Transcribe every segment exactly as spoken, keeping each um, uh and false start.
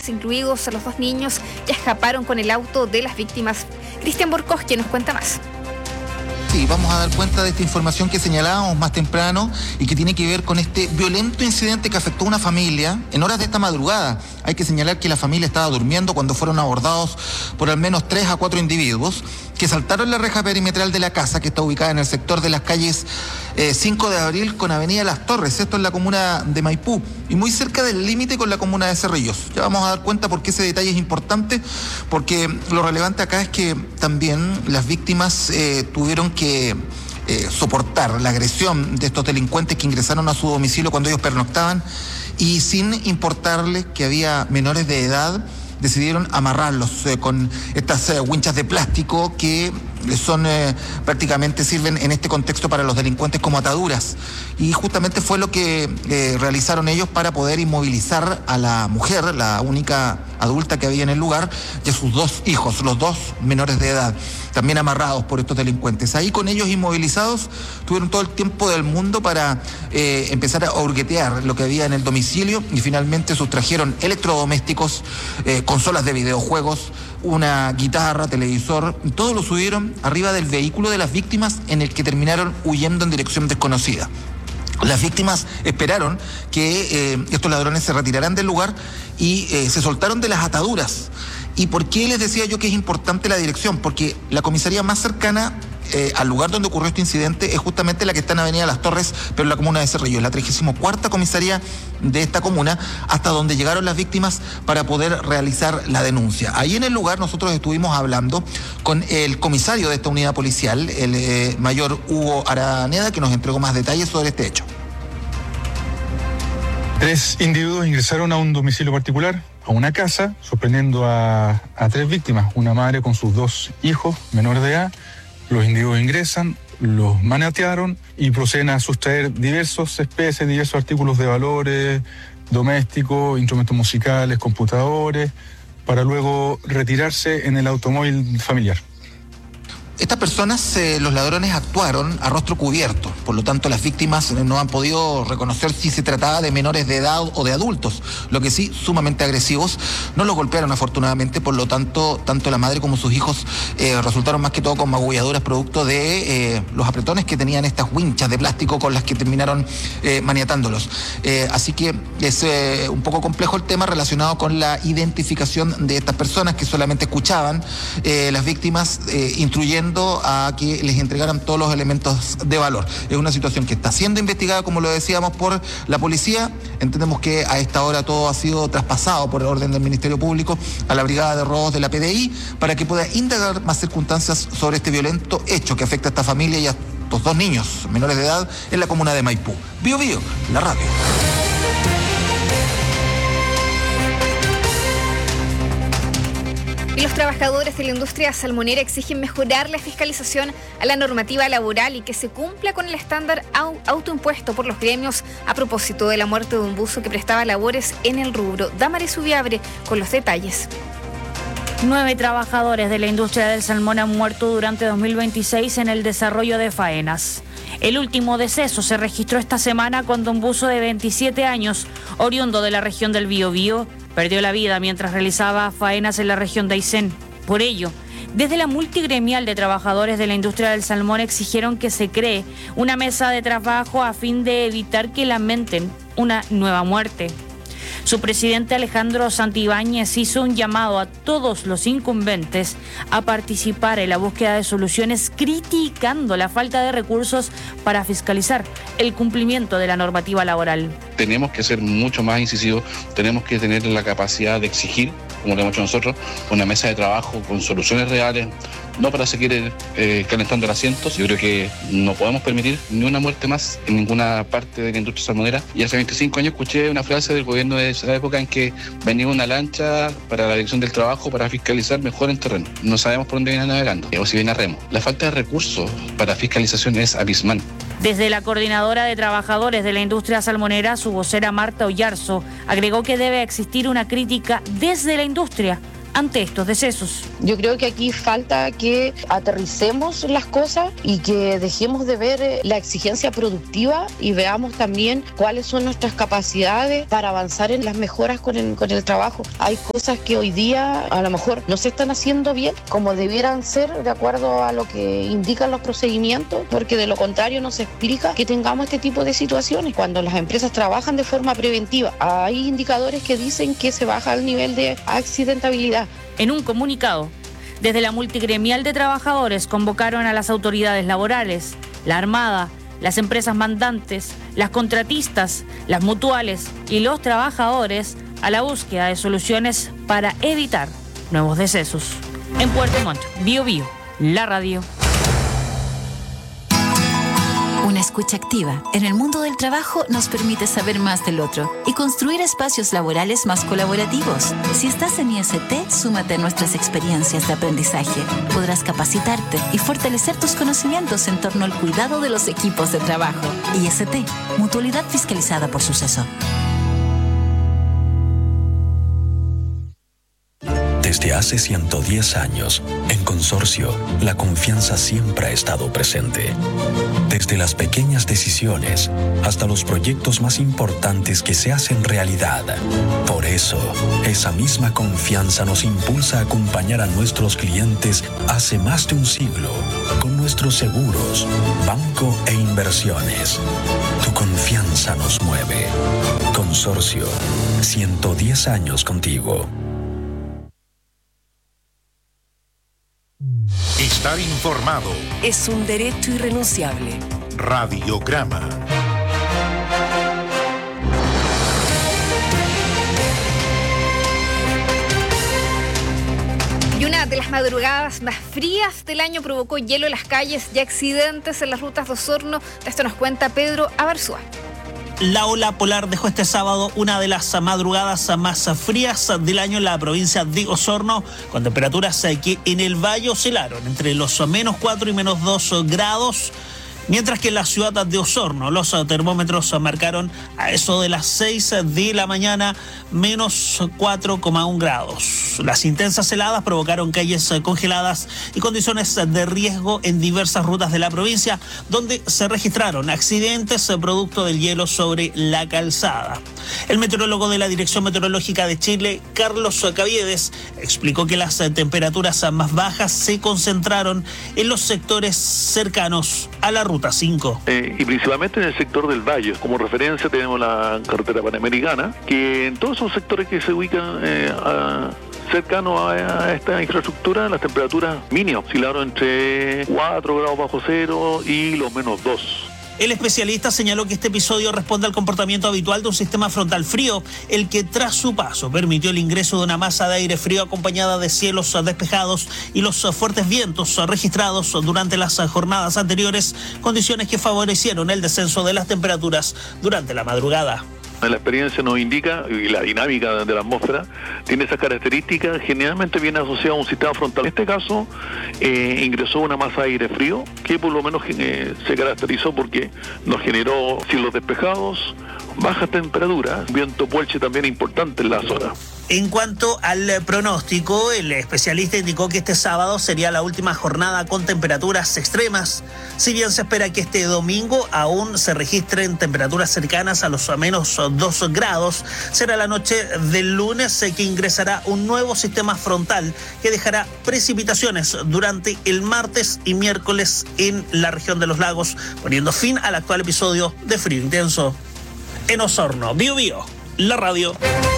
traumas, incluidos los dos niños, ya escaparon con el auto de las víctimas. Cristian Borkowski nos cuenta más. Sí, vamos a dar cuenta de esta información que señalábamos más temprano y que tiene que ver con este violento incidente que afectó a una familia en horas de esta madrugada. Hay que señalar que la familia estaba durmiendo cuando fueron abordados por al menos tres a cuatro individuos que saltaron la reja perimetral de la casa, que está ubicada en el sector de las calles eh, cinco de abril con Avenida Las Torres, esto en la comuna de Maipú, y muy cerca del límite con la comuna de Cerrillos. Ya vamos a dar cuenta por qué ese detalle es importante, porque lo relevante acá es que también las víctimas eh, tuvieron que eh, soportar la agresión de estos delincuentes que ingresaron a su domicilio cuando ellos pernoctaban, y sin importarles que había menores de edad, decidieron amarrarlos eh, con estas eh, winchas de plástico que son eh, prácticamente sirven en este contexto para los delincuentes como ataduras. Y justamente fue lo que eh, realizaron ellos para poder inmovilizar a la mujer, la única adulta que había en el lugar, y a sus dos hijos, los dos menores de edad, también amarrados por estos delincuentes. Ahí con ellos inmovilizados tuvieron todo el tiempo del mundo para eh, empezar a hurguetear lo que había en el domicilio y finalmente sustrajeron electrodomésticos, eh, consolas de videojuegos, una guitarra, televisor, todo lo subieron arriba del vehículo de las víctimas, en el que terminaron huyendo en dirección desconocida. Las víctimas esperaron que eh, estos ladrones se retiraran del lugar y eh, se soltaron de las ataduras. ¿Y por qué les decía yo que es importante la dirección? Porque la comisaría más cercana eh, al lugar donde ocurrió este incidente es justamente la que está en Avenida Las Torres, pero en la comuna de Cerrillos, la trigésima cuarta comisaría de esta comuna, hasta donde llegaron las víctimas para poder realizar la denuncia. Ahí en el lugar nosotros estuvimos hablando con el comisario de esta unidad policial, el eh, mayor Hugo Araneda, que nos entregó más detalles sobre este hecho. Tres individuos ingresaron a un domicilio particular, a una casa, sorprendiendo a, a tres víctimas, una madre con sus dos hijos menores de edad. Los individuos ingresan, los manatearon y proceden a sustraer diversas especies, diversos artículos de valores domésticos, instrumentos musicales, computadores, para luego retirarse en el automóvil familiar. Estas personas, eh, los ladrones, actuaron a rostro cubierto, por lo tanto las víctimas no han podido reconocer si se trataba de menores de edad o de adultos, lo que sí, sumamente agresivos. No los golpearon afortunadamente, por lo tanto, tanto la madre como sus hijos eh, resultaron más que todo con magulladuras producto de eh, los apretones que tenían estas winchas de plástico con las que terminaron eh, maniatándolos. Eh, así que es eh, un poco complejo el tema relacionado con la identificación de estas personas que solamente escuchaban eh, las víctimas eh, instruyendo a que les entregaran todos los elementos de valor. Es una situación que está siendo investigada, como lo decíamos, por la policía. Entendemos que a esta hora todo ha sido traspasado por orden del Ministerio Público a la Brigada de Robos de la P D I para que pueda indagar más circunstancias sobre este violento hecho que afecta a esta familia y a estos dos niños menores de edad en la comuna de Maipú. Bio Bio, la radio. Y los trabajadores de la industria salmonera exigen mejorar la fiscalización a la normativa laboral y que se cumpla con el estándar autoimpuesto por los gremios a propósito de la muerte de un buzo que prestaba labores en el rubro. Damaris Ubiabre con los detalles. Nueve trabajadores de la industria del salmón han muerto durante dos mil veintiséis en el desarrollo de faenas. El último deceso se registró esta semana cuando un buzo de veintisiete años, oriundo de la región del Biobío, perdió la vida mientras realizaba faenas en la región de Aysén. Por ello, desde la multigremial de trabajadores de la industria del salmón exigieron que se cree una mesa de trabajo a fin de evitar que lamenten una nueva muerte. Su presidente Alejandro Santibáñez hizo un llamado a todos los incumbentes a participar en la búsqueda de soluciones, criticando la falta de recursos para fiscalizar el cumplimiento de la normativa laboral. Tenemos que ser mucho más incisivos, tenemos que tener la capacidad de exigir, como lo hemos hecho nosotros, una mesa de trabajo con soluciones reales, no para seguir eh, calentando el asiento. Yo creo que no podemos permitir ni una muerte más en ninguna parte de la industria salmonera. Y hace veinticinco años escuché una frase del gobierno de esa época en que venía una lancha para la dirección del trabajo para fiscalizar mejor en terreno. No sabemos por dónde viene navegando, o si viene a remo. La falta de recursos para fiscalización es abismal. Desde la Coordinadora de Trabajadores de la Industria Salmonera, su vocera Marta Ollarzo agregó que debe existir una crítica desde la industria ante estos decesos. Yo creo que aquí falta que aterricemos las cosas y que dejemos de ver la exigencia productiva y veamos también cuáles son nuestras capacidades para avanzar en las mejoras con el, con el trabajo. Hay cosas que hoy día a lo mejor no se están haciendo bien como debieran ser de acuerdo a lo que indican los procedimientos, porque de lo contrario no se explica que tengamos este tipo de situaciones. Cuando las empresas trabajan de forma preventiva, hay indicadores que dicen que se baja el nivel de accidentabilidad. En un comunicado, desde la multigremial de trabajadores convocaron a las autoridades laborales, la Armada, las empresas mandantes, las contratistas, las mutuales y los trabajadores a la búsqueda de soluciones para evitar nuevos decesos. En Puerto Montt, Bio Bio, la radio. Una escucha activa en el mundo del trabajo nos permite saber más del otro y construir espacios laborales más colaborativos. Si estás en I S T, súmate a nuestras experiencias de aprendizaje. Podrás capacitarte y fortalecer tus conocimientos en torno al cuidado de los equipos de trabajo. I S T, mutualidad fiscalizada por Suceso. Desde hace ciento diez años, en Consorcio, la confianza siempre ha estado presente. Desde las pequeñas decisiones hasta los proyectos más importantes que se hacen realidad. Por eso, esa misma confianza nos impulsa a acompañar a nuestros clientes hace más de un siglo con nuestros seguros, banco e inversiones. Tu confianza nos mueve. Consorcio, ciento diez años contigo. Estar informado es un derecho irrenunciable. Radiograma. Y una de las madrugadas más frías del año provocó hielo en las calles y accidentes en las rutas de Osorno. De esto nos cuenta Pedro Abarzúa. La ola polar dejó este sábado una de las madrugadas más frías del año en la provincia de Osorno, con temperaturas que en el valle oscilaron entre los menos cuatro y menos dos grados, mientras que en la ciudad de Osorno los termómetros marcaron a eso de las seis de la mañana menos cuatro coma uno grados. Las intensas heladas provocaron calles congeladas y condiciones de riesgo en diversas rutas de la provincia, donde se registraron accidentes producto del hielo sobre la calzada. El meteorólogo de la Dirección Meteorológica de Chile, Carlos Caviedes, explicó que las temperaturas más bajas se concentraron en los sectores cercanos a la ruta cinco. Eh, y principalmente en el sector del Valle. Como referencia tenemos la carretera panamericana, que en todos esos sectores que se ubican eh, a, cercanos a, a esta infraestructura, las temperaturas mínimas oscilaron entre cuatro grados bajo cero y los menos dos. El especialista señaló que este episodio responde al comportamiento habitual de un sistema frontal frío, el que tras su paso permitió el ingreso de una masa de aire frío acompañada de cielos despejados y los fuertes vientos registrados durante las jornadas anteriores, condiciones que favorecieron el descenso de las temperaturas durante la madrugada. La experiencia nos indica, y la dinámica de la atmósfera tiene esas características, generalmente viene asociado a un sistema frontal. En este caso, eh, ingresó una masa de aire frío, que por lo menos eh, se caracterizó porque nos generó cielos despejados, bajas temperaturas, viento puelche también importante en la zona. En cuanto al pronóstico, el especialista indicó que este sábado sería la última jornada con temperaturas extremas. Si bien se espera que este domingo aún se registren temperaturas cercanas a los menos dos grados, será la noche del lunes que ingresará un nuevo sistema frontal que dejará precipitaciones durante el martes y miércoles en la región de los lagos, poniendo fin al actual episodio de frío intenso. En Osorno, Bio Bio, la radio.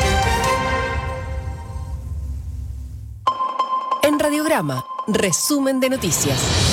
En Radiograma, resumen de noticias.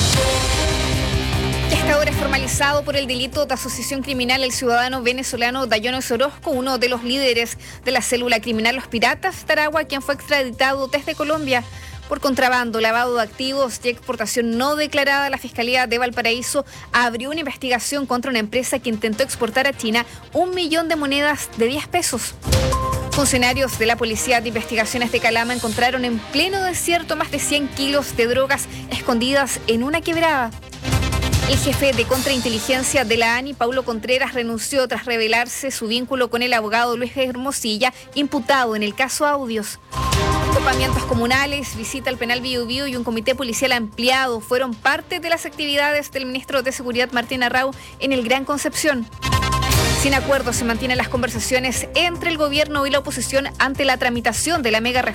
Esta hora es formalizado por el delito de asociación criminal el ciudadano venezolano Dayones Orozco, uno de los líderes de la célula criminal Los Piratas de Aragua, quien fue extraditado desde Colombia por contrabando, lavado de activos y exportación no declarada. La Fiscalía de Valparaíso abrió una investigación contra una empresa que intentó exportar a China un millón de monedas de diez pesos. Funcionarios de la Policía de Investigaciones de Calama encontraron en pleno desierto más de cien kilos de drogas escondidas en una quebrada. El jefe de contrainteligencia de la A N I, Paulo Contreras, renunció tras revelarse su vínculo con el abogado Luis Hermosilla, imputado en el caso Audios. Agrupamientos comunales, visita al penal Biu Biu y un comité policial ampliado fueron parte de las actividades del ministro de Seguridad Martín Arrau en el Gran Concepción. Sin acuerdo se mantienen las conversaciones entre el gobierno y la oposición ante la tramitación de la mega reforma